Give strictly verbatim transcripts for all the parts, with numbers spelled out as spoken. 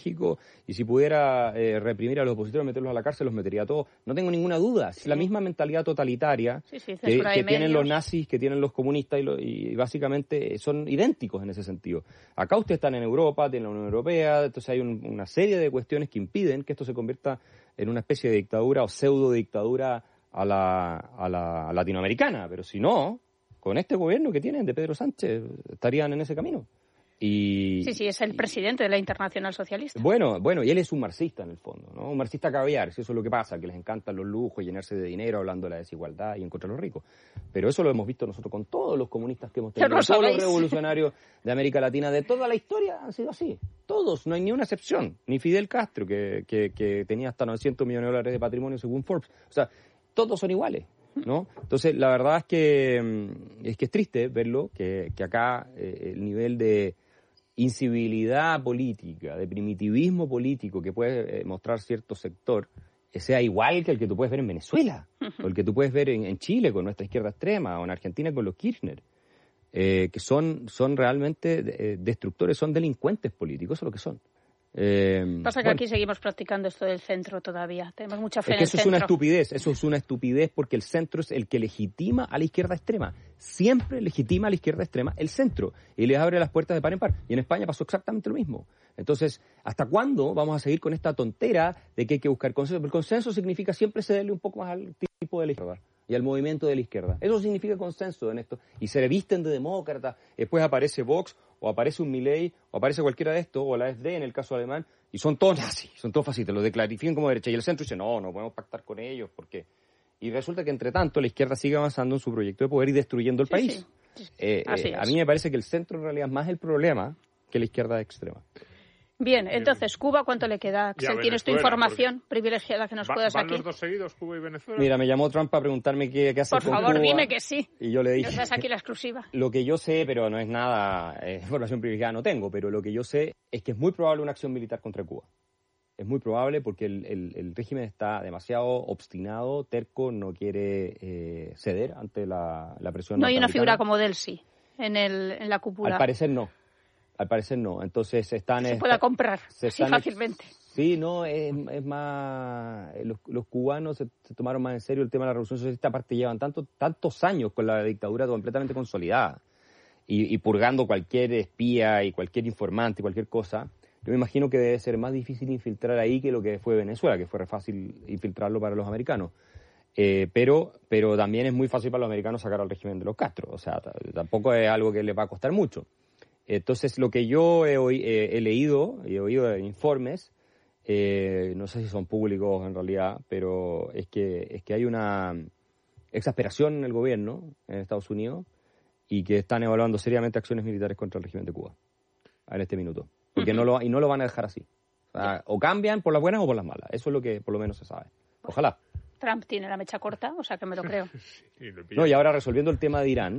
México, y si pudiera eh, reprimir a los opositores, meterlos a la cárcel, los metería a todos. No tengo ninguna duda. Es sí. la misma mentalidad totalitaria sí, sí, que, que tienen los nazis, que tienen los comunistas, y, lo, y básicamente son idénticos en ese sentido. Acá ustedes están en Europa, tienen la Unión Europea, entonces hay un, una serie de cuestiones que impiden que esto se convierta en una especie de dictadura o pseudo dictadura a la, a la latinoamericana. Pero si no, con este gobierno que tienen de Pedro Sánchez, estarían en ese camino. Y, sí, sí, es el presidente de la Internacional Socialista. Bueno, bueno, y él es un marxista en el fondo, ¿no? Un marxista caviar, si eso es lo que pasa, que les encantan los lujos, llenarse de dinero, hablando de la desigualdad y en contra de los ricos. Pero eso lo hemos visto nosotros con todos los comunistas que hemos tenido, todos los revolucionarios de América Latina, de toda la historia han sido así. Todos, no hay ni una excepción. Ni Fidel Castro, que, que, que tenía hasta novecientos millones de dólares de patrimonio según Forbes. O sea, todos son iguales, ¿no? Entonces, la verdad es que es, que es triste verlo, que, que acá eh, el nivel de incivilidad política, de primitivismo político que puede eh, mostrar cierto sector, eh, sea igual que el que tú puedes ver en Venezuela, o el que tú puedes ver en, en Chile con nuestra izquierda extrema, o en Argentina con los Kirchner, eh, que son, son realmente eh, destructores, son delincuentes políticos, eso es lo que son. Eh, Pasa que bueno, aquí seguimos practicando esto del centro todavía. Tenemos mucha fe es que en el eso centro. Es una estupidez, eso es una estupidez porque el centro es el que legitima a la izquierda extrema. Siempre legitima a la izquierda extrema el centro y les abre las puertas de par en par. Y en España pasó exactamente lo mismo. Entonces, ¿hasta cuándo vamos a seguir con esta tontera de que hay que buscar consenso? El consenso significa siempre cederle un poco más al tipo de la izquierda y al movimiento de la izquierda. Eso significa consenso en esto. Y se revisten de demócratas, después aparece Vox, o aparece un Milei, o aparece cualquiera de estos, o la A F D en el caso alemán, y son todos nazis, son todos fascistas, los declarifican como derecha. Y el centro dice, no, no podemos pactar con ellos, porque... Y resulta que, entre tanto, la izquierda sigue avanzando en su proyecto de poder y destruyendo el sí, país. Sí. Sí. Eh, eh, a mí me parece que el centro en realidad es más el problema que la izquierda extrema. Bien, entonces, ¿Cuba cuánto le queda? Axel, ¿tienes tu información porque... privilegiada que nos va, puedas ¿van aquí? ¿Van los dos seguidos, Cuba y Venezuela? Mira, me llamó Trump para preguntarme qué, qué hacer Por con favor, Cuba. dime que sí. Y yo le dije... Nos das aquí la exclusiva. Lo que yo sé, pero no es nada, eh, información privilegiada no tengo, pero lo que yo sé es que es muy probable una acción militar contra Cuba. Es muy probable porque el, el, el régimen está demasiado obstinado, terco, no quiere eh, ceder ante la, la presión No hay una norteamericana. figura como Delcy en, el, en la cúpula. Al parecer no. Al parecer no. Entonces están... Se esta, pueda comprar se así fácilmente. Sí, no, es, es más... Los, los cubanos se, se tomaron más en serio el tema de la revolución socialista, aparte llevan tanto, tantos años con la dictadura completamente consolidada y, y purgando cualquier espía y cualquier informante y cualquier cosa. Yo me imagino que debe ser más difícil infiltrar ahí que lo que fue Venezuela, que fue re fácil infiltrarlo para los americanos. Eh, pero, pero también es muy fácil para los americanos sacar al régimen de los Castro. O sea, t- tampoco es algo que les va a costar mucho. Entonces, lo que yo he, he, he leído y he oído de informes, eh, no sé si son públicos en realidad, pero es que, es que hay una exasperación en el gobierno en Estados Unidos y que están evaluando seriamente acciones militares contra el régimen de Cuba en este minuto. Porque uh-huh. no lo, y no lo van a dejar así. O sea, o cambian por las buenas o por las malas. Eso es lo que por lo menos se sabe. Ojalá. Trump tiene la mecha corta, o sea que me lo creo. Sí, no, y ahora resolviendo el tema de Irán,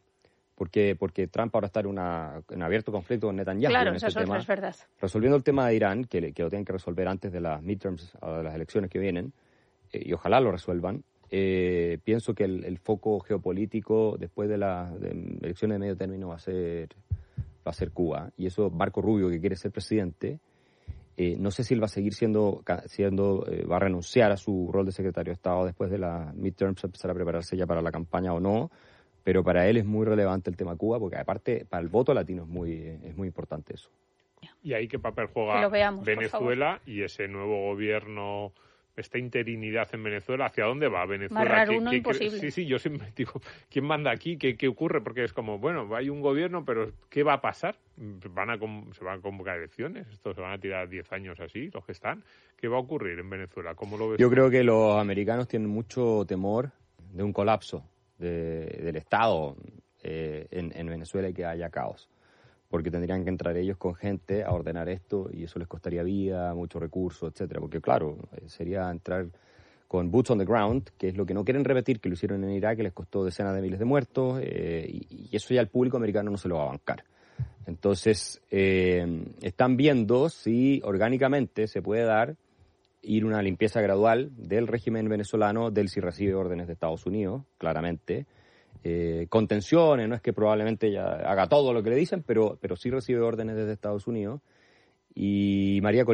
porque porque Trump ahora está en, una, en un abierto conflicto con Netanyahu. Claro, en eso este tema. Es verdad. Resolviendo el tema de Irán, que, que lo tienen que resolver antes de las midterms, de las elecciones que vienen, eh, y ojalá lo resuelvan, eh, pienso que el, el foco geopolítico después de las de elecciones de medio término va a ser... va a ser Cuba, y eso Marco Rubio, que quiere ser presidente, eh, no sé si él va a seguir siendo, siendo eh, va a renunciar a su rol de secretario de Estado después de las midterms, empezar a prepararse ya para la campaña o no, pero para él es muy relevante el tema Cuba, porque aparte para el voto latino es muy, es muy importante eso. ¿Y ahí qué papel juega veamos, Venezuela y ese nuevo gobierno, esta interinidad en Venezuela? ¿Hacia dónde va Venezuela? Más raro, ¿Qué, uno qué, imposible. Sí, sí, yo siempre digo, ¿quién manda aquí? ¿Qué, qué ocurre? Porque es como, bueno, hay un gobierno, pero ¿qué va a pasar? ¿Van a ¿Se van a convocar elecciones? ¿Estos se van a tirar diez años así, los que están? ¿Qué va a ocurrir en Venezuela? ¿Cómo lo ves? Yo creo que los americanos tienen mucho temor de un colapso de, del Estado eh, en, en Venezuela y que haya caos. Porque tendrían que entrar ellos con gente a ordenar esto y eso les costaría vida, muchos recursos, etcétera. Porque claro, sería entrar con boots on the ground, que es lo que no quieren repetir, que lo hicieron en Irak, que les costó decenas de miles de muertos, eh, y, y eso ya el público americano no se lo va a bancar. Entonces, eh, están viendo si orgánicamente se puede dar ir una limpieza gradual del régimen venezolano, del si recibe órdenes de Estados Unidos, claramente. Eh, contenciones, no es que probablemente ella haga todo lo que le dicen, pero, pero sí recibe órdenes desde Estados Unidos. Y María